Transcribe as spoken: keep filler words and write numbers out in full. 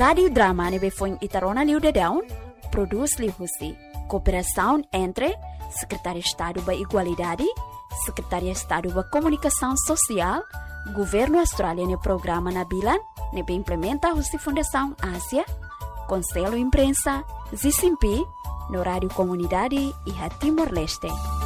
Radio Drama nebe foi Itarona Liu de Down, produz Liu Husi. Cooperação entre Secretaria de Estado da Igualdade, Secretaria de Estado da Comunicação Social, Governo Australiano Programa Nabilan, nebe implementa Husi Fundação Ásia, Conselho Imprensa, Zisimpi, no Rádio Comunidade e Timor-Leste.